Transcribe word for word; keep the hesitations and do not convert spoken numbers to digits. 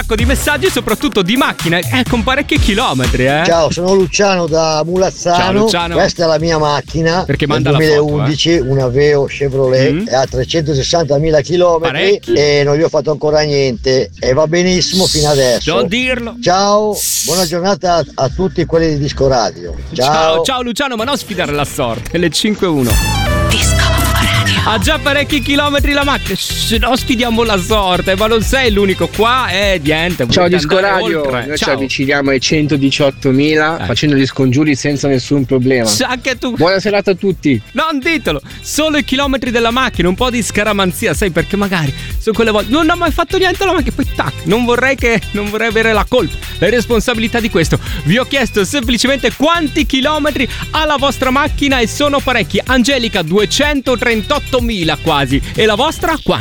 sacco di messaggi, soprattutto di macchine, eh, con parecchi chilometri, eh. Ciao, sono Luciano da Mulazzano. Ciao, Luciano. Questa è la mia macchina. Perché del manda la duemilaundici, foto, eh. una Veo Chevrolet, Mm. e ha trecentosessantamila chilometri Parecchi. e non gli ho fatto ancora niente e va benissimo fino adesso. Non dirlo. Ciao, buona giornata a, a tutti quelli di Disco Radio. Ciao. Ciao, ciao Luciano, ma non sfidare la sorte. Le cinque e uno. Disco Radio. Ha già parecchi chilometri la macchina. Se no sfidiamo la sorte, ma non sei l'unico qua. Eh, niente. Ciao volete Disco andare Radio, oltre. noi ci Ciao. avviciniamo ai centodiciottomila Eh. facendo gli scongiuri senza nessun problema. Sa Anche tu. Buona serata a tutti. Non ditelo, solo i chilometri della macchina, un po' di scaramanzia, sai, perché magari su quelle volte non ho mai fatto niente alla macchina, poi tac, non vorrei che non vorrei avere la colpa, la responsabilità di questo. Vi ho chiesto semplicemente quanti chilometri ha la vostra macchina e sono parecchi. Angelica duecentotrentottomila quasi. E la vostra quanti?